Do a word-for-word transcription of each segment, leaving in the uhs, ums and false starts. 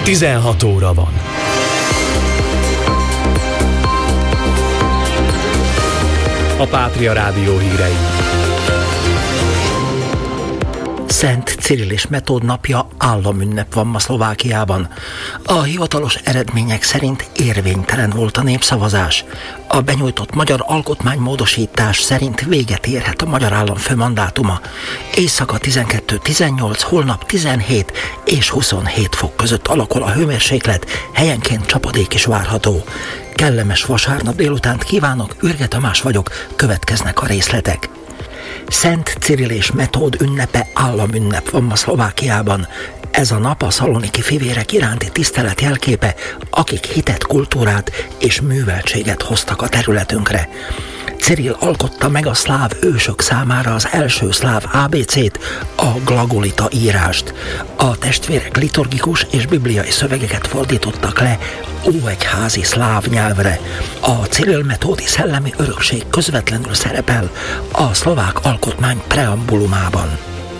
tizenhat óra van. A Pátria Rádió hírei. Szent Cirill és Metód napja államünnep van ma Szlovákiában. A hivatalos eredmények szerint érvénytelen volt a népszavazás. A benyújtott magyar alkotmánymódosítás szerint véget érhet a magyar államfő mandátuma. Éjszaka tizenkettő tizennyolc, holnap tizenhét és huszonhét fok között alakul a hőmérséklet, helyenként csapadék is várható. Kellemes vasárnap délutánt kívánok, Ürge Tamás vagyok, következnek a részletek. Szent Cirill és Metód ünnepe államünnep van ma Szlovákiában. Ez a nap a szaloniki fivérek iránti tisztelet jelképe, akik hitet, kultúrát és műveltséget hoztak a területünkre. Cirill alkotta meg a szláv ősök számára az első szláv á bé cét, a glagolita írást. A testvérek liturgikus és bibliai szövegeket fordítottak le óegyházi szláv nyelvre. A Cirill-Metódi szellemi örökség közvetlenül szerepel a szlovák alkotmány preambulumában.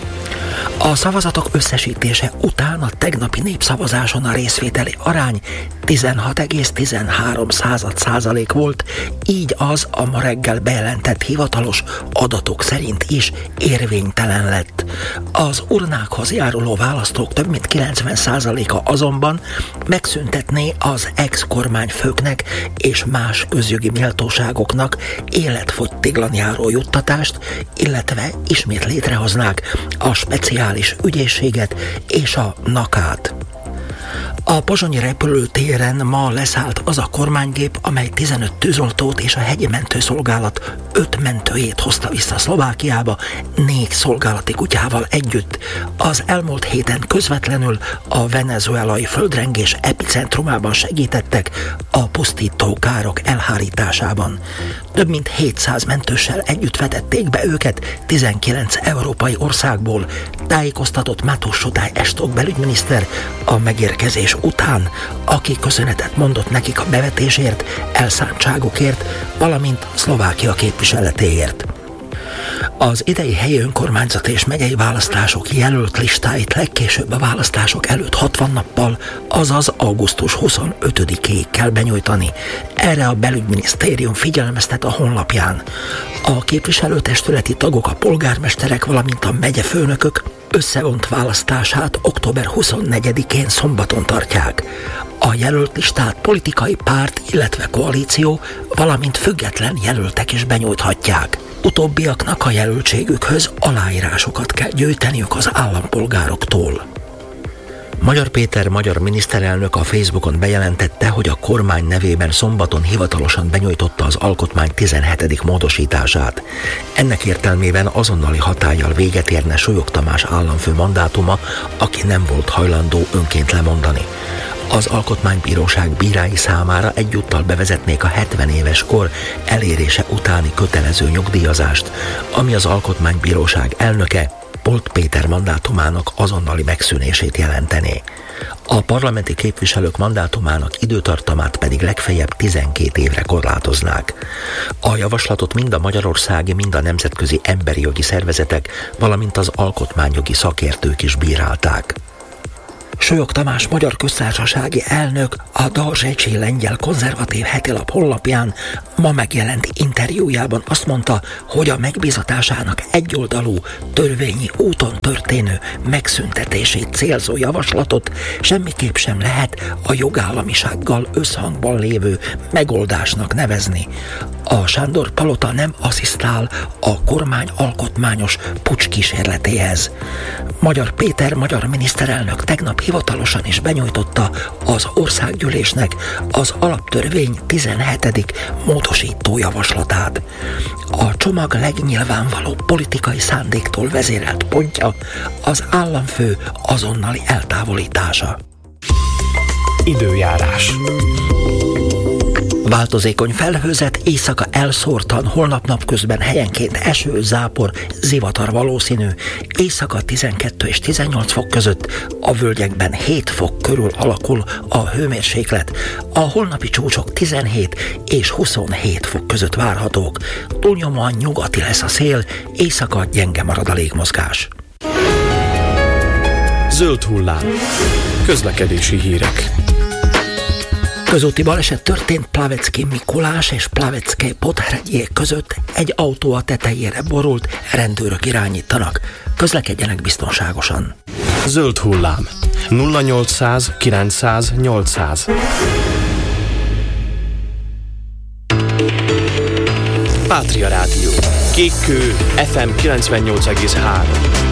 A szavazatok összesítése után a tegnapi népszavazáson a részvételi arány tizenhat egész tizenhárom százalék volt, így az a ma reggel bejelentett hivatalos adatok szerint is érvénytelen lett. Az urnákhoz járuló választók több mint kilencven százaléka azonban megszüntetné az ex-kormányfőknek és más közjogi méltóságoknak életfogytiglan járó juttatást, illetve ismét létrehoznák a speciális ügyészséget és a nakát. A pozsonyi repülőtéren ma leszállt az a kormánygép, amely tizenöt tűzoltót és a hegyi mentőszolgálat öt mentőjét hozta vissza Szlovákiába, négy szolgálati kutyával együtt. Az elmúlt héten közvetlenül a venezuelai földrengés epicentrumában segítettek a pusztító károk elhárításában. Több mint hétszáz mentőssel együtt vetették be őket tizenkilenc európai országból, tájékoztatott Matus Sotály Estok belügyminiszter a megérkezés után, aki köszönetet mondott nekik a bevetésért, elszántságukért, valamint Szlovákia képviseletéért. Az idei helyi önkormányzat és megyei választások jelölt listáit legkésőbb a választások előtt hatvan nappal, azaz augusztus huszonötödikéig kell benyújtani. Erre a belügyminisztérium figyelmeztet a honlapján. A képviselőtestületi tagok, a polgármesterek, valamint a megyefőnökök összevont választását október huszonnegyedikén szombaton tartják. A jelölt listát politikai párt, illetve koalíció, valamint független jelöltek is benyújthatják. Utóbbiaknak a jelöltségükhöz aláírásokat kell gyűjteniük az állampolgároktól. Magyar Péter magyar miniszterelnök a Facebookon bejelentette, hogy a kormány nevében szombaton hivatalosan benyújtotta az alkotmány tizenhetedik módosítását. Ennek értelmében azonnali hatállyal véget érne Súlyog Tamás államfő mandátuma, aki nem volt hajlandó önként lemondani. Az Alkotmánybíróság bírái számára egyúttal bevezetnék a hetven éves kor elérése utáni kötelező nyugdíjazást, ami az Alkotmánybíróság elnöke, Polt Péter mandátumának azonnali megszűnését jelentené. A parlamenti képviselők mandátumának időtartamát pedig legfeljebb tizenkét évre korlátoznák. A javaslatot mind a magyarországi, mind a nemzetközi emberi jogi szervezetek, valamint az alkotmányjogi szakértők is bírálták. Súlyog Tamás magyar köztársasági elnök a Darzsecsi lengyel konzervatív hetilap honlapján ma megjelent interjújában azt mondta, hogy a megbízatásának egyoldalú, törvényi úton történő megszüntetését célzó javaslatot semmiképp sem lehet a jogállamisággal összhangban lévő megoldásnak nevezni. A Sándor palota nem asszisztál a kormány alkotmányos puccs kísérletéhez. Magyar Péter magyar miniszterelnök tegnap hivatalosan is benyújtotta az országgyűlésnek az alaptörvény tizenhetedik módosító javaslatát. A csomag legnyilvánvalóbb politikai szándéktól vezérelt pontja az államfő azonnali eltávolítása. Időjárás. Változékony felhőzet, éjszaka elszórtan, holnap napközben helyenként eső, zápor, zivatar valószínű, éjszaka tizenkettő és tizennyolc fok között, a völgyekben hét fok körül alakul a hőmérséklet, a holnapi csúcsok tizenhét és huszonhét fok között várhatók, túlnyomóan nyugati lesz a szél, éjszaka gyenge marad a légmozgás. Zöld hullám. Közlekedési hírek. Közúti baleset történt Plavecký Mikulás és Plavecké Podhradye között. Egy autó a tetejére borult, rendőrök irányítanak. Közlekedjenek biztonságosan. Zöld hullám. nulla nyolcszáz kilencszáz nyolcszáz. Pátria Rádió. Kékkő ef em kilencvennyolc egész három.